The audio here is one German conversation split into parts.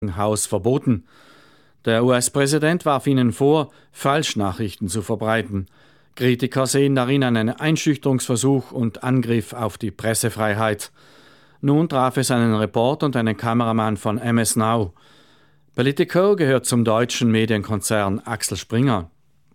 Haus verboten. Der US-Präsident warf ihnen vor, Falschnachrichten zu verbreiten. Kritiker sehen darin einen Einschüchterungsversuch und Angriff auf die Pressefreiheit. Nun traf es einen Reporter und einen Kameramann von MS Now. Politico gehört zum deutschen Medienkonzern Axel Springer.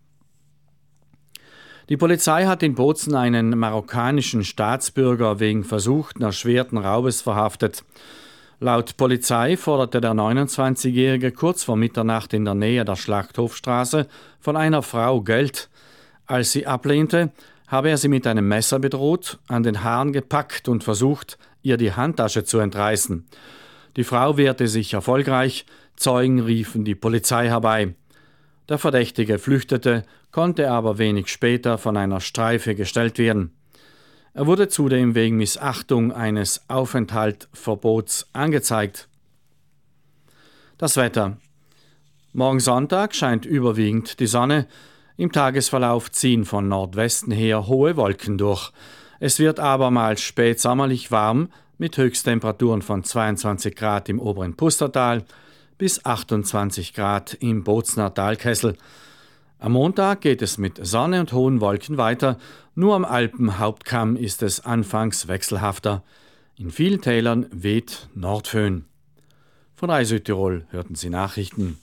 Die Polizei hat in Bozen einen marokkanischen Staatsbürger wegen versuchten erschwerten Raubes verhaftet. Laut Polizei forderte der 29-Jährige kurz vor Mitternacht in der Nähe der Schlachthofstraße von einer Frau Geld. Als sie ablehnte, habe er sie mit einem Messer bedroht, an den Haaren gepackt und versucht, ihr die Handtasche zu entreißen. Die Frau wehrte sich erfolgreich, Zeugen riefen die Polizei herbei. Der Verdächtige flüchtete, konnte aber wenig später von einer Streife gestellt werden. Er wurde zudem wegen Missachtung eines Aufenthaltsverbots angezeigt. Das Wetter. Morgen Sonntag scheint überwiegend die Sonne. Im Tagesverlauf ziehen von Nordwesten her hohe Wolken durch. Es wird abermals spätsommerlich warm mit Höchsttemperaturen von 22 Grad im oberen Pustertal bis 28 Grad im Bozener Talkessel. Am Montag geht es mit Sonne und hohen Wolken weiter. Nur am Alpenhauptkamm ist es anfangs wechselhafter. In vielen Tälern weht Nordföhn. Von Radio Südtirol hörten Sie Nachrichten.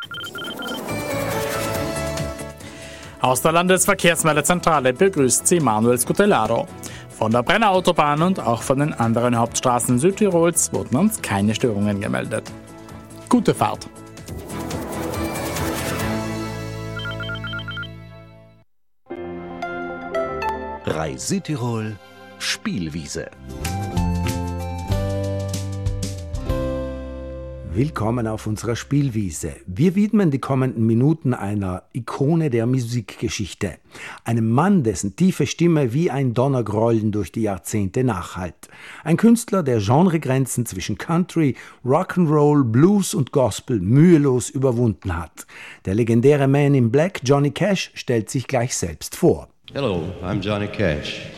Aus der Landesverkehrsmeldezentrale begrüßt Sie Manuel Scutellaro. Von der Brenner Autobahn und auch von den anderen Hauptstraßen Südtirols wurden uns keine Störungen gemeldet. Gute Fahrt! Rai Südtirol Spielwiese. Willkommen auf unserer Spielwiese. Wir widmen die kommenden Minuten einer Ikone der Musikgeschichte. Einem Mann, dessen tiefe Stimme wie ein Donnergrollen durch die Jahrzehnte nachhallt. Ein Künstler, der Genregrenzen zwischen Country, Rock'n'Roll, Blues und Gospel mühelos überwunden hat. Der legendäre Man in Black, Johnny Cash, stellt sich gleich selbst vor. Hello, I'm Johnny Cash.